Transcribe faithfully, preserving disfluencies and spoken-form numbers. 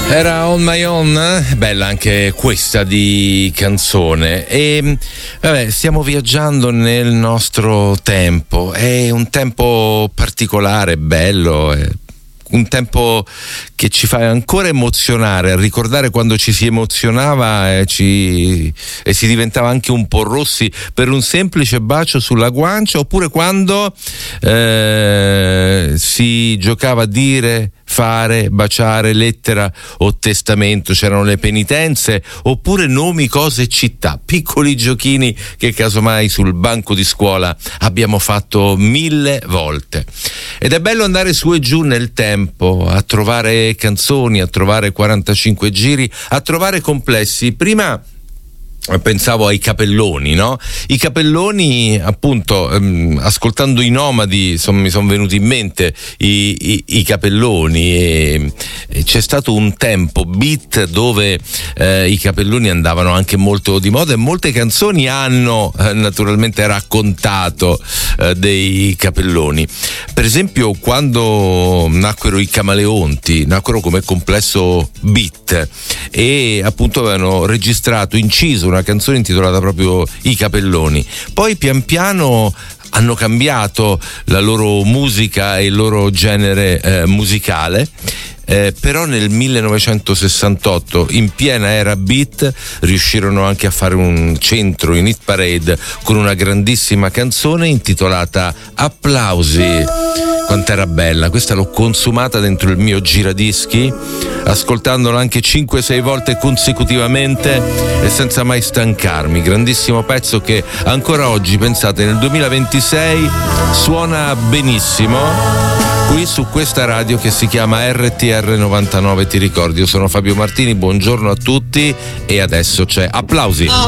Era On My Own, bella anche questa di canzone. E vabbè, stiamo viaggiando nel nostro tempo, è un tempo particolare, bello, è un tempo che ci fa ancora emozionare, a ricordare quando ci si emozionava e, ci, e si diventava anche un po' rossi per un semplice bacio sulla guancia, oppure quando eh, si giocava a dire, fare, baciare, lettera o testamento, c'erano le penitenze, oppure nomi, cose e città, piccoli giochini che casomai sul banco di scuola abbiamo fatto mille volte. Ed è bello andare su e giù nel tempo, a trovare canzoni, a trovare quarantacinque giri, a trovare complessi. Prima pensavo ai capelloni, no? I capelloni, appunto, ehm, ascoltando i Nomadi son, mi sono venuti in mente i, i, i capelloni e, e c'è stato un tempo beat dove eh, i capelloni andavano anche molto di moda e molte canzoni hanno eh, naturalmente raccontato eh, dei capelloni. Per esempio, quando nacquero i Camaleonti, nacquero come complesso beat e appunto avevano registrato, inciso una canzone intitolata proprio I Capelloni. Poi pian piano hanno cambiato la loro musica e il loro genere eh, musicale. Eh, però nel millenovecentosessantotto, in piena era beat, riuscirono anche a fare un centro in hit parade con una grandissima canzone intitolata Applausi. Quant'era bella, questa l'ho consumata dentro il mio giradischi, ascoltandola anche cinque sei volte consecutivamente e senza mai stancarmi. Grandissimo pezzo che ancora oggi, pensate, nel duemilaventisei suona benissimo qui su questa radio che si chiama R T R novantanove. Ti ricordi, io sono Fabio Martini, buongiorno a tutti e adesso c'è Applausi.